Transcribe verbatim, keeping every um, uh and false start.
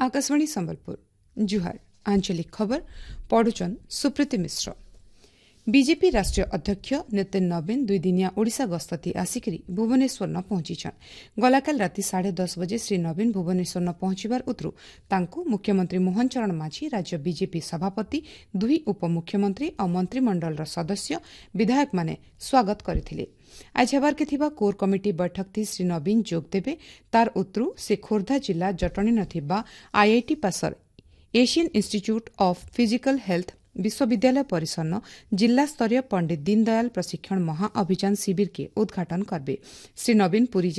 आकाशवाणी संबलपुर जुहार आंचलिक खबर पढ़ुचन सुप्रीति मिश्र। बीजेपी राष्ट्रीय अध्यक्ष नितिन नवीन दुई दिनिया ओडिशा गस्ती आसिकरी भुवनेश्वर न पहुंचीछन। गलाकाल राति साढ़े दस बजे श्री नवीन भुवनेश्वर न पहुंचबार उतरू तांकु मुख्यमंत्री मोहन चरण माझी, राज्य बीजेपी सभापति, दुई उपमुख्यमंत्री और मंत्रिमंडल सदस्य विधायक माने स्वागत करथिले। आज हेबार के थिबा कोर कमिटी बैठक थी श्री नवीन जोग देबे। तार उतरू से खोर्धा जिला Jatni नथिबा IIT passer Asian institute of physical health विश्वविद्यालय परिसर जिला स्तरीय पंडित दीनदयाल प्रशिक्षण महाअभियान शिविर के उद्घाटन करबे। श्री नवीन पुरी